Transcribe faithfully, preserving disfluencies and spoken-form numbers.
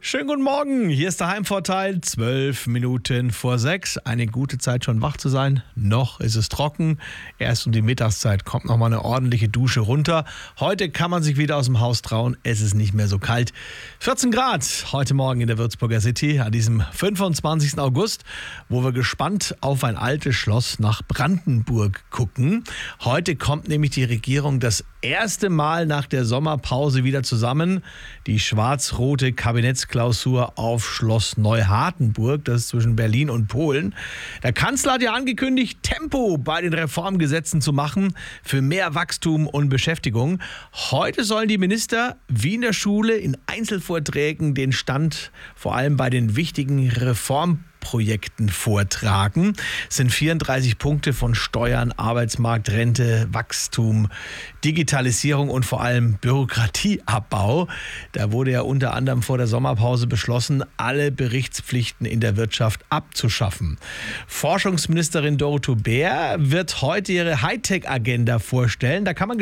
Schönen guten Morgen, hier ist der Heimvorteil, zwölf Minuten vor sechs. Eine gute Zeit schon wach zu sein, noch ist es trocken. Erst um die Mittagszeit kommt nochmal eine ordentliche Dusche runter. Heute kann man sich wieder aus dem Haus trauen, es ist nicht mehr so kalt. vierzehn Grad heute Morgen in der Würzburger City an diesem fünfundzwanzigsten August, wo wir gespannt auf ein altes Schloss nach Brandenburg gucken. Heute kommt nämlich die Regierung das erste Mal nach der Sommerpause wieder zusammen. Die schwarz-rote Kabinettsklausur auf Schloss Neuhardenburg, das ist zwischen Berlin und Polen. Der Kanzler hat ja angekündigt, Tempo bei den Reformgesetzen zu machen für mehr Wachstum und Beschäftigung. Heute sollen die Minister wie in der Schule in Einzelvorträgen den Stand vor allem bei den wichtigen Reformprojekten Projekten vortragen. Es sind vierunddreißig Punkte von Steuern, Arbeitsmarkt, Rente, Wachstum, Digitalisierung und vor allem Bürokratieabbau. Da wurde ja unter anderem vor der Sommerpause beschlossen, alle Berichtspflichten in der Wirtschaft abzuschaffen. Forschungsministerin Dorothee Bär wird heute ihre Hightech-Agenda vorstellen. Da kann man